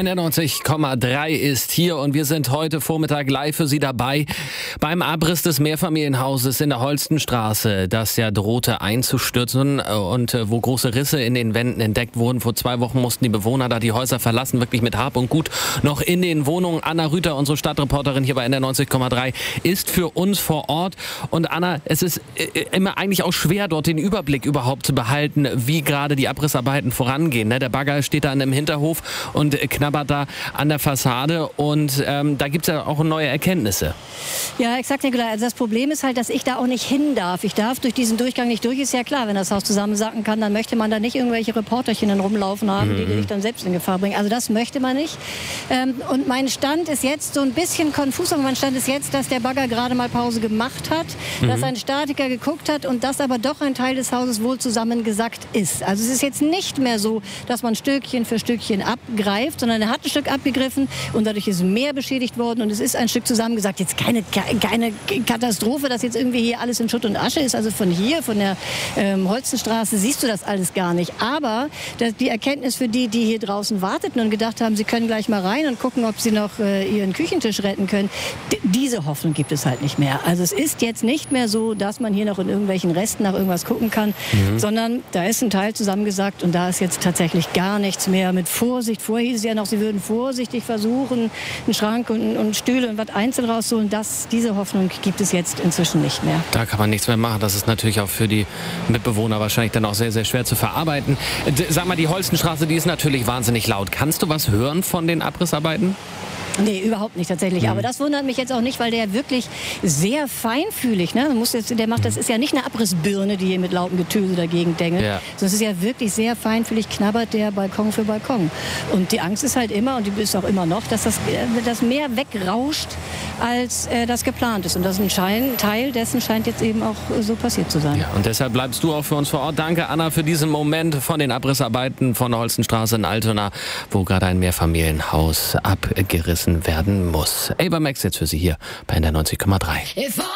NDR 90,3 ist hier und wir sind heute Vormittag live für Sie dabei beim Abriss des Mehrfamilienhauses in der Holstenstraße, das ja drohte einzustürzen und wo große Risse in den Wänden entdeckt wurden. Vor 2 Wochen mussten die Bewohner da die Häuser verlassen, wirklich mit Hab und Gut noch in den Wohnungen. Anna Rüther, unsere Stadtreporterin hier bei NDR 90,3, ist für uns vor Ort. Und Anna, es ist immer eigentlich auch schwer, dort den Überblick überhaupt zu behalten, wie gerade die Abrissarbeiten vorangehen. Der Bagger steht da in einem Hinterhof und knabbert da an der Fassade und da gibt es ja auch neue Erkenntnisse. Ja, exakt, Nikolai. Also das Problem ist halt, dass ich da auch nicht hin darf. Ich darf durch diesen Durchgang nicht durch. Ist ja klar, wenn das Haus zusammensacken kann, dann möchte man da nicht irgendwelche Reporterchen rumlaufen haben, die dich dann selbst in Gefahr bringen. Also das möchte man nicht. Und mein Stand ist jetzt so ein bisschen konfus. Aber mein Stand ist jetzt, dass der Bagger gerade mal Pause gemacht hat, dass ein Statiker geguckt hat und dass aber doch ein Teil des Hauses wohl zusammengesackt ist. Also es ist jetzt nicht mehr so, dass man Stückchen für Stückchen abgreift, sondern er hat ein Stück abgegriffen und dadurch ist mehr beschädigt worden und es ist ein Stück zusammengesackt. Jetzt keine Katastrophe, dass jetzt irgendwie hier alles in Schutt und Asche ist. Also von hier, von der Holstenstraße, siehst du das alles gar nicht. Aber die Erkenntnis für die hier draußen warteten und gedacht haben, sie können gleich mal rein und gucken, ob sie noch ihren Küchentisch retten können, diese Hoffnung gibt es halt nicht mehr. Also es ist jetzt nicht mehr so, dass man hier noch in irgendwelchen Resten nach irgendwas gucken kann, sondern da ist ein Teil zusammengesackt und da ist jetzt tatsächlich gar nichts mehr. Mit Vorsicht, vorher hieß es ja noch, sie würden vorsichtig versuchen, einen Schrank und Stühle und was einzeln rausholen. Diese Hoffnung gibt es jetzt inzwischen nicht mehr. Da kann man nichts mehr machen. Das ist natürlich auch für die Mitbewohner wahrscheinlich dann auch sehr, sehr schwer zu verarbeiten. Sag mal, die Holstenstraße, die ist natürlich wahnsinnig laut. Kannst du was hören von den Abrissarbeiten? Nee, überhaupt nicht tatsächlich. Aber das wundert mich jetzt auch nicht, weil der wirklich sehr feinfühlig, ne? Das ist ja nicht eine Abrissbirne, die hier mit lautem Getöse dagegen dengelt. Ja. Sondern es ist ja wirklich sehr feinfühlig, knabbert der Balkon für Balkon. Und die Angst ist halt immer, und die ist auch immer noch, dass das mehr wegrauscht, als das geplant ist. Und das ist ein Teil dessen scheint jetzt eben auch so passiert zu sein. Ja, und deshalb bleibst du auch für uns vor Ort. Danke, Anna, für diesen Moment von den Abrissarbeiten von der Holstenstraße in Altona, wo gerade ein Mehrfamilienhaus abgerissen werden muss. Ava Max jetzt für Sie hier bei NDR 90,3.